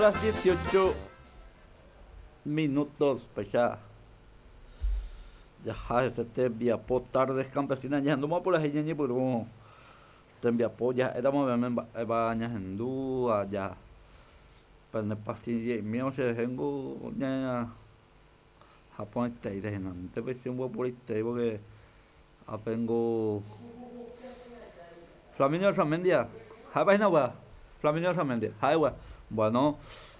Las 18 minutos, pues ya se te enviapó tardes campesinas, ya no más por la gente ni por un te enviapó, ya éramos bañas en duda, ya, pero no pastilla y mío se tengo, ya, Japón está ahí, de no te pensé un poco por ahí, porque apengo Flaminio Alzamendia, Japa no va, Flaminio Alzamendia, Jaiwa, bueno.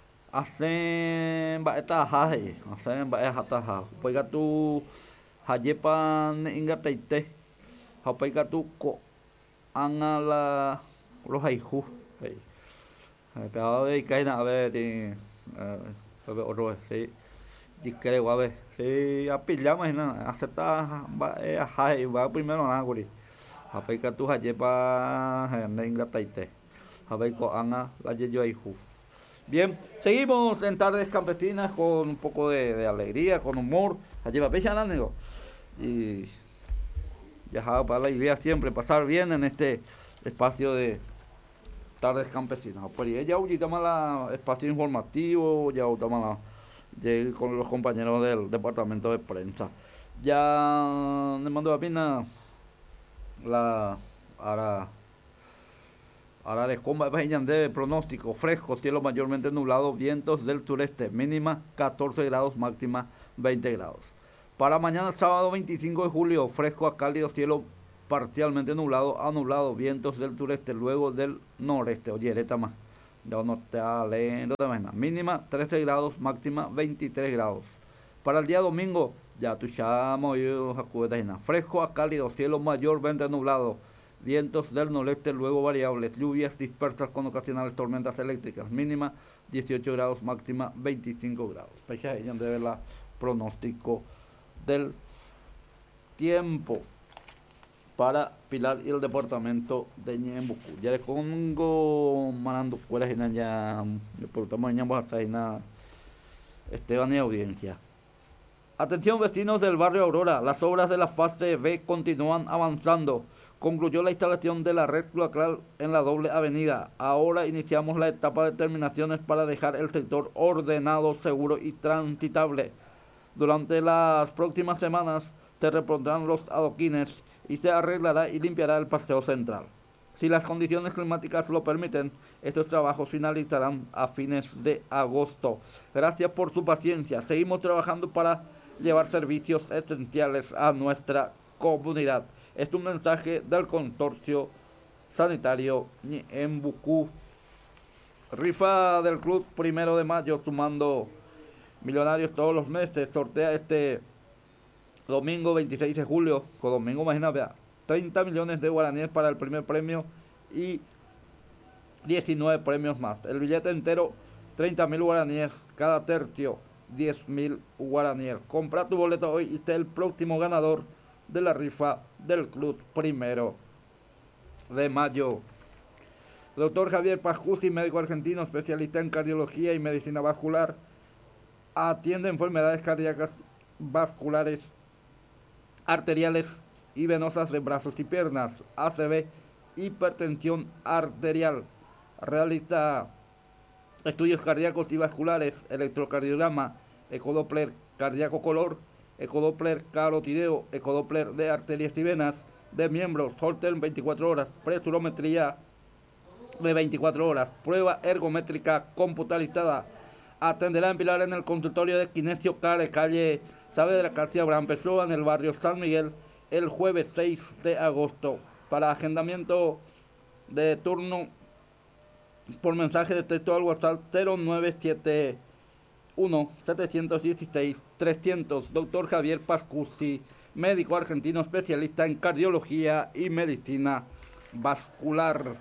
Hacen baeta haje, hacen baeta hataha. Pega tu hayepan ingateite. Hapega tu ko angala los haiju. Pero de caina a ver a ver otro sí. Dikere guave. Sí, apillamos na acepta haje va primero na guri. Hapega tu hayepan ingateite. Hapega ko anga la yeyo haiju. Bien, seguimos en Tardes Campesinas con un poco de alegría, con humor. Allí va amigo. Y ya para la idea siempre pasar bien en este espacio de Tardes Campesinas. Pues ya estamos el espacio informativo, ya estamos con los compañeros del departamento de prensa. Ya me mandó a pena ahora les comba de pronóstico fresco, cielo mayormente nublado, vientos del sureste, mínima 14 grados, máxima 20 grados. Para mañana sábado 25 de julio, fresco a cálido, cielo parcialmente nublado a nublado, vientos del sureste, luego del noreste. Oye, ereta más. Ya no está lento también. Mínima 13 grados, máxima 23 grados. Para el día domingo, ya tu chamo yo fresco a cálido, cielo mayormente nublado. Vientos del noreste, luego variables, lluvias dispersas con ocasionales tormentas eléctricas, mínima 18 grados, máxima 25 grados. Fecha ella de ver la pronóstico del tiempo para Pilar y el departamento de Ñembucú. Ya le pongo manando fuera ya, por tamaño hasta ahí Esteban y audiencia. Atención vecinos del barrio Aurora, las obras de la fase B continúan avanzando. Concluyó la instalación de la red cloacal en la doble avenida. Ahora iniciamos la etapa de terminaciones para dejar el sector ordenado, seguro y transitable. Durante las próximas semanas se repondrán los adoquines y se arreglará y limpiará el paseo central. Si las condiciones climáticas lo permiten, estos trabajos finalizarán a fines de agosto. Gracias por su paciencia. Seguimos trabajando para llevar servicios esenciales a nuestra comunidad. Es un mensaje del consorcio sanitario Ñembucú. Rifa del club 1 de mayo, sumando millonarios todos los meses. Sortea este domingo 26 de julio. Con domingo, imagínate, 30 millones de guaraníes para el primer premio y 19 premios más. El billete entero, 30.000 guaraníes. Cada tercio, 10.000 guaraníes. Compra tu boleto hoy y sé el próximo ganador de la rifa del club 1 de mayo. Doctor Javier Pascusi, médico argentino, especialista en cardiología y medicina vascular, atiende enfermedades cardíacas, vasculares, arteriales y venosas de brazos y piernas, ACV, hipertensión arterial. Realiza estudios cardíacos y vasculares, electrocardiograma, ecodoppler cardíaco color, ecodoppler carotideo, ecodoppler de arterias y venas, de miembros, Holter 24 horas, presurometría de 24 horas, prueba ergométrica computarizada. Atenderá en Pilar en el consultorio de Kinesio Care, calle Saavedra García Abraham Pessoa, en el barrio San Miguel, el jueves 6 de agosto. Para agendamiento de turno por mensaje de texto al WhatsApp 0971-716-300. Doctor Javier Pascusi, médico argentino especialista en cardiología y medicina vascular.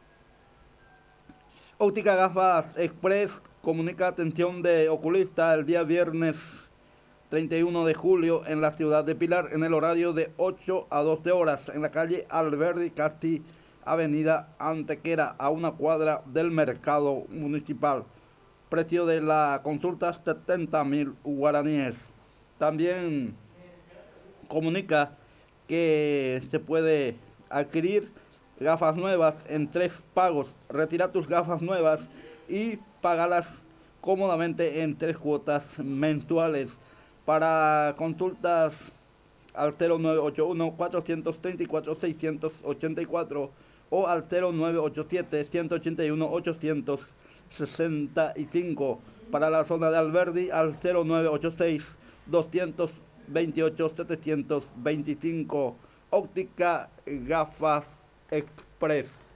Óptica Gafas Express comunica atención de oculista el día viernes 31 de julio en la ciudad de Pilar en el horario de 8 a 12 horas en la calle Alberdi Casti, avenida Antequera, a una cuadra del mercado municipal. Precio de la consulta 70.000 guaraníes. También comunica que se puede adquirir gafas nuevas en 3 pagos. Retira tus gafas nuevas y págalas cómodamente en 3 cuotas mensuales. Para consultas al 0981-434-684 o al 0987-181-865. Para la zona de Alberdi al 0986-228-725. Óptica Gafas Express.